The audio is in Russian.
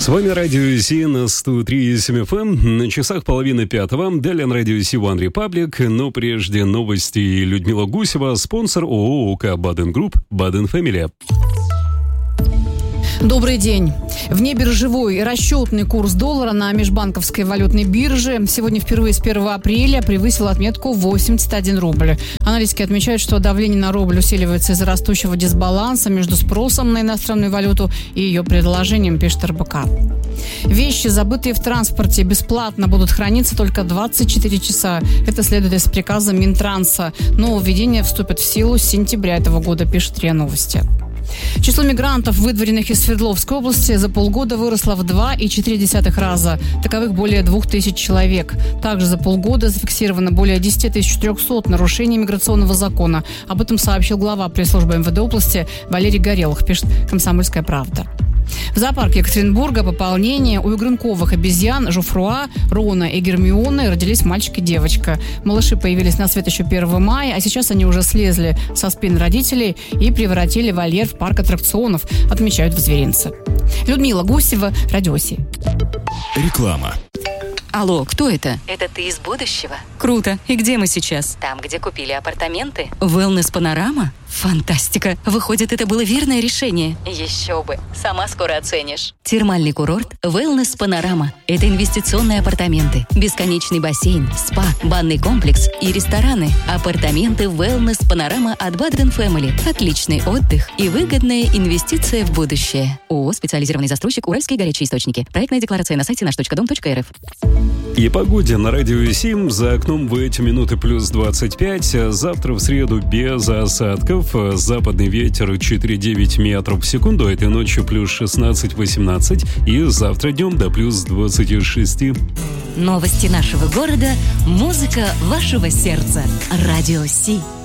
С вами Радио Си на 103.7 FM, на часах 4:30. Далее на Радио Си One Republic, но прежде новости. Людмила Гусева, спонсор ООО ОК Баден Групп, Баден Фэмили. Добрый день. Внебиржевой расчетный курс доллара на межбанковской валютной бирже сегодня впервые с 1 апреля превысил отметку 81 рубль. Аналитики отмечают, что давление на рубль усиливается из-за растущего дисбаланса между спросом на иностранную валюту и ее предложением, пишет РБК. Вещи, забытые в транспорте, бесплатно будут храниться только 24 часа. Это следует из приказа Минтранса. Нововведение вступит в силу с сентября этого года, пишет РИА Новости. Число мигрантов, выдворенных из Свердловской области, за полгода выросло в 2,4 раза. Таковых более 2000 человек. Также за полгода зафиксировано более 10 400 нарушений миграционного закона. Об этом сообщил глава пресс-службы МВД области Валерий Горелых, пишет «Комсомольская правда». В зоопарке Екатеринбурга пополнение. У игрунковых обезьян Жофруа, Рона и Гермионы родились мальчик и девочка. Малыши появились на свет еще 1 мая, а сейчас они уже слезли со спин родителей и превратили вольер в парк аттракционов, отмечают в зверинце. Людмила Гусева, Радио Си. Реклама. Алло, кто это? Это ты из будущего? Круто. И где мы сейчас? Там, где купили апартаменты. Wellness Панорама? Фантастика. Выходит, это было верное решение. Еще бы. Сама скоро оценишь. Термальный курорт Wellness Панорама. Это инвестиционные апартаменты, бесконечный бассейн, спа, банный комплекс и рестораны. Апартаменты Wellness Панорама от Баден Фэмили. Отличный отдых и выгодная инвестиция в будущее. ООО «Специализированный застройщик Уральские горячие источники». Проектная декларация на сайте наш.дом.рф. И погоде на Радио Си. За окном в эти минуты плюс 25. Завтра в среду без осадков. Западный ветер 4,9 метров в секунду. Этой ночью плюс 16-18. И завтра днем до плюс 26. Новости нашего города. Музыка вашего сердца. Радио Си.